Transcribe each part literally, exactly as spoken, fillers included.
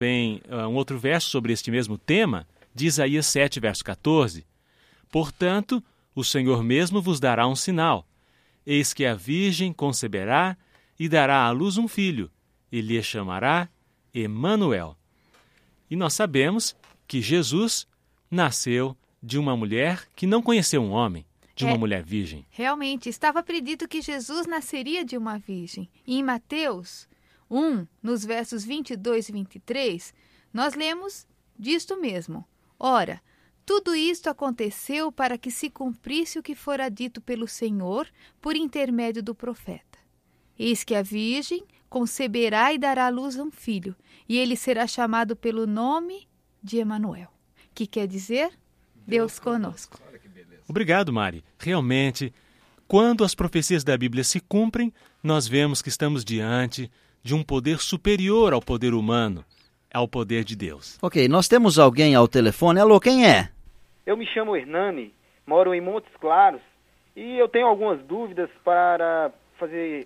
Bem, um outro verso sobre este mesmo tema, de Isaías sete, verso quatorze. Portanto, o Senhor mesmo vos dará um sinal. Eis que a virgem conceberá e dará à luz um filho, e lhe chamará Emanuel. E nós sabemos que Jesus nasceu de uma mulher que não conheceu um homem, de uma é, mulher virgem. Realmente, estava predito que Jesus nasceria de uma virgem. E em Mateus um, nos versos vinte e dois e vinte e três, nós lemos disto mesmo. Ora, tudo isto aconteceu para que se cumprisse o que fora dito pelo Senhor por intermédio do profeta. Eis que a virgem conceberá e dará à luz um filho, e ele será chamado pelo nome de Emanuel, que quer dizer Deus conosco. Obrigado, Mari. Realmente, quando as profecias da Bíblia se cumprem, nós vemos que estamos diante de um poder superior ao poder humano, ao poder de Deus. Ok, nós temos alguém ao telefone. Alô, quem é? Eu me chamo Hernani, moro em Montes Claros e eu tenho algumas dúvidas para fazer,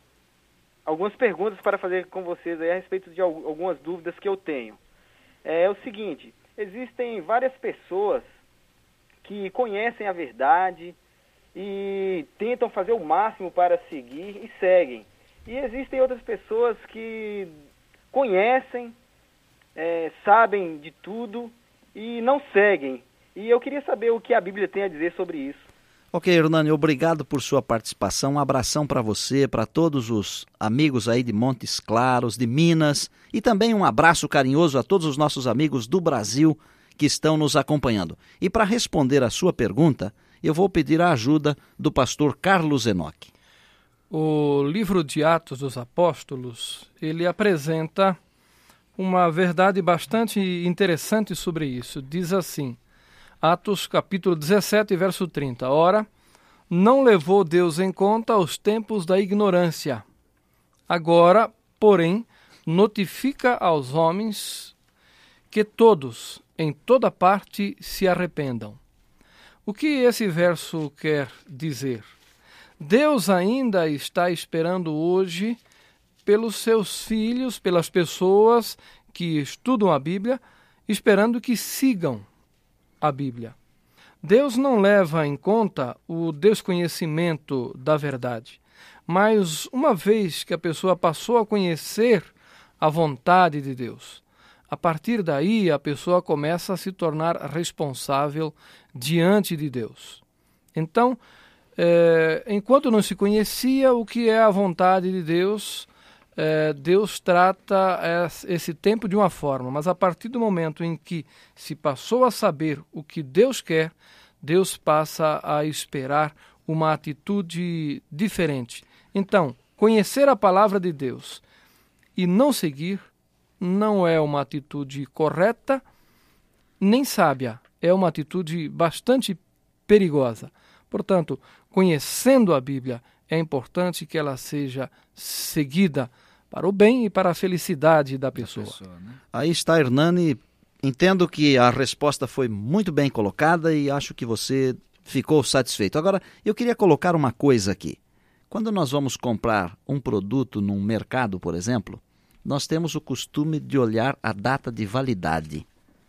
algumas perguntas para fazer com vocês aí a respeito de algumas dúvidas que eu tenho. É o seguinte, existem várias pessoas que conhecem a verdade e tentam fazer o máximo para seguir e seguem. E existem outras pessoas que conhecem, é, sabem de tudo e não seguem. E eu queria saber o que a Bíblia tem a dizer sobre isso. Ok, Hernani, obrigado por sua participação. Um abração para você, para todos os amigos aí de Montes Claros, de Minas, e também um abraço carinhoso a todos os nossos amigos do Brasil que estão nos acompanhando. E para responder a sua pergunta, eu vou pedir a ajuda do pastor Carlos Enoque. O livro de Atos dos Apóstolos, ele apresenta uma verdade bastante interessante sobre isso. Diz assim, Atos capítulo dezessete, verso trinta. Ora, não levou Deus em conta os tempos da ignorância. Agora, porém, notifica aos homens que todos, em toda parte, se arrependam. O que esse verso quer dizer? Deus ainda está esperando hoje pelos seus filhos, pelas pessoas que estudam a Bíblia, esperando que sigam a Bíblia. Deus não leva em conta o desconhecimento da verdade, mas uma vez que a pessoa passou a conhecer a vontade de Deus, a partir daí a pessoa começa a se tornar responsável diante de Deus. Então, É, enquanto não se conhecia o que é a vontade de Deus, é, Deus trata esse tempo de uma forma, mas a partir do momento em que se passou a saber o que Deus quer, Deus passa a esperar uma atitude diferente. Então, conhecer a palavra de Deus e não seguir não é uma atitude correta nem sábia, é uma atitude bastante perigosa. Portanto, conhecendo a Bíblia, é importante que ela seja seguida para o bem e para a felicidade da pessoa. pessoa né? Aí está, Hernani. Entendo que a resposta foi muito bem colocada e acho que você ficou satisfeito. Agora, eu queria colocar uma coisa aqui. Quando nós vamos comprar um produto num mercado, por exemplo, nós temos o costume de olhar a data de validade.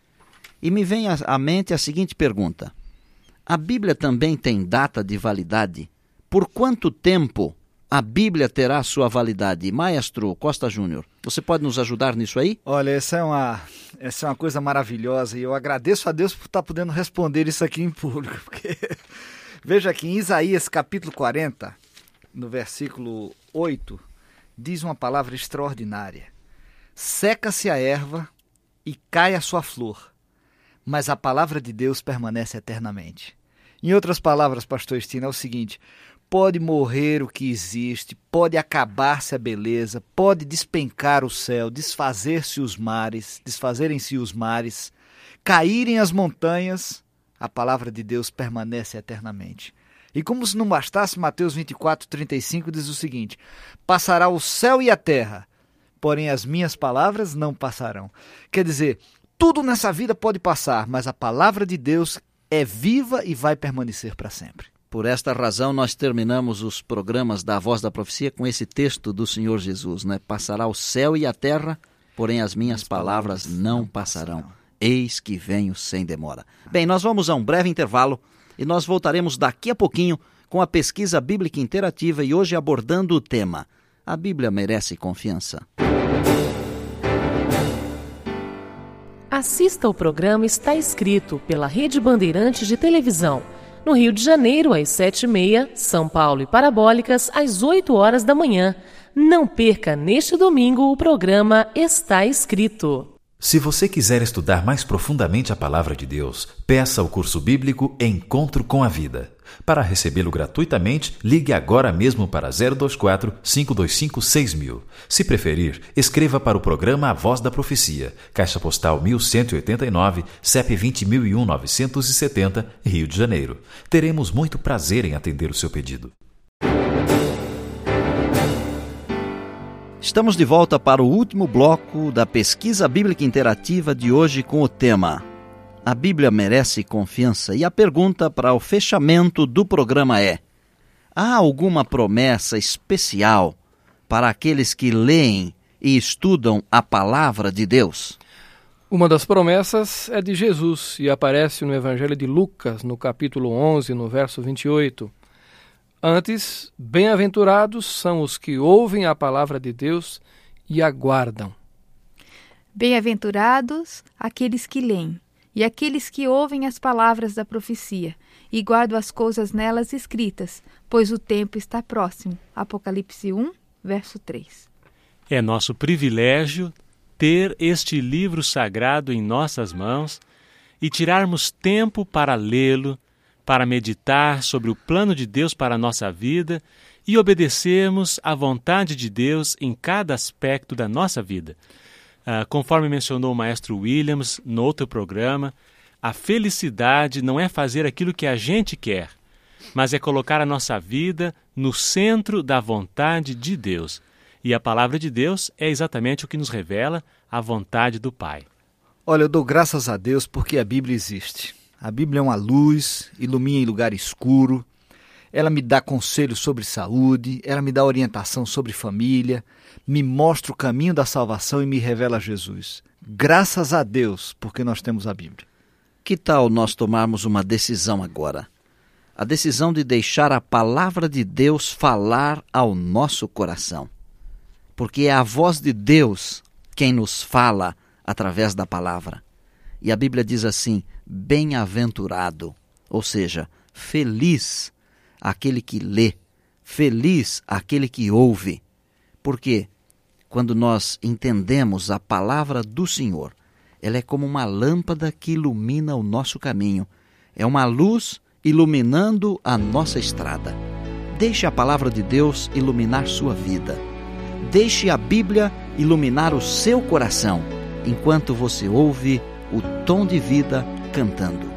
E me vem à mente a seguinte pergunta. A Bíblia também tem data de validade? Por quanto tempo a Bíblia terá sua validade? Maestro Costa Júnior, você pode nos ajudar nisso aí? Olha, essa é uma, essa é uma coisa maravilhosa e eu agradeço a Deus por estar podendo responder isso aqui em público. Porque veja aqui, em Isaías capítulo quarenta, no versículo oito, diz uma palavra extraordinária. Seca-se a erva e cai a sua flor, mas a palavra de Deus permanece eternamente. Em outras palavras, pastor Estino, é o seguinte, pode morrer o que existe, pode acabar-se a beleza, pode despencar o céu, desfazer-se os mares, desfazerem-se os mares, caírem as montanhas, a palavra de Deus permanece eternamente. E como se não bastasse, Mateus vinte e quatro, trinta e cinco diz o seguinte, passará o céu e a terra, porém as minhas palavras não passarão. Quer dizer, tudo nessa vida pode passar, mas a palavra de Deus é viva e vai permanecer para sempre. Por esta razão, nós terminamos os programas da Voz da Profecia com esse texto do Senhor Jesus, né? Passará o céu e a terra, porém as minhas palavras não passarão. Eis que venho sem demora. Bem, nós vamos a um breve intervalo e nós voltaremos daqui a pouquinho com a pesquisa bíblica interativa e hoje abordando o tema: a Bíblia merece confiança? Assista ao programa Está Escrito pela Rede Bandeirantes de Televisão. No Rio de Janeiro, às sete e meia, São Paulo e Parabólicas, às oito horas da manhã. Não perca neste domingo o programa Está Escrito. Se você quiser estudar mais profundamente a Palavra de Deus, peça o curso bíblico Encontro com a Vida. Para recebê-lo gratuitamente, ligue agora mesmo para zero dois quatro, cinco dois cinco, seis mil. Se preferir, escreva para o programa A Voz da Profecia, Caixa Postal mil cento e oitenta e nove, C E P vinte mil e um, novecentos e setenta, Rio de Janeiro. Teremos muito prazer em atender o seu pedido. Estamos de volta para o último bloco da pesquisa bíblica interativa de hoje com o tema: a Bíblia merece confiança? E a pergunta para o fechamento do programa é: há alguma promessa especial para aqueles que leem e estudam a palavra de Deus? Uma das promessas é de Jesus e aparece no Evangelho de Lucas, no capítulo onze, no verso vinte e oito. Antes, bem-aventurados são os que ouvem a palavra de Deus e aguardam. Bem-aventurados aqueles que leem e aqueles que ouvem as palavras da profecia e guardam as coisas nelas escritas, pois o tempo está próximo. Apocalipse um, verso três. É nosso privilégio ter este livro sagrado em nossas mãos e tirarmos tempo para lê-lo, para meditar sobre o plano de Deus para a nossa vida e obedecermos à vontade de Deus em cada aspecto da nossa vida. Ah, conforme mencionou o maestro Williams no outro programa, a felicidade não é fazer aquilo que a gente quer, mas é colocar a nossa vida no centro da vontade de Deus. E a palavra de Deus é exatamente o que nos revela a vontade do Pai. Olha, eu dou graças a Deus porque a Bíblia existe. A Bíblia é uma luz, ilumina em lugar escuro, ela me dá conselhos sobre saúde, ela me dá orientação sobre família, me mostra o caminho da salvação e me revela Jesus. Graças a Deus, porque nós temos a Bíblia. Que tal nós tomarmos uma decisão agora? A decisão de deixar a palavra de Deus falar ao nosso coração. Porque é a voz de Deus quem nos fala através da palavra. E a Bíblia diz assim: bem-aventurado, ou seja, feliz aquele que lê, feliz aquele que ouve. Porque quando nós entendemos a palavra do Senhor, ela é como uma lâmpada que ilumina o nosso caminho. É uma luz iluminando a nossa estrada. Deixe a palavra de Deus iluminar sua vida. Deixe a Bíblia iluminar o seu coração, enquanto você ouve o Tom de Vida cantando.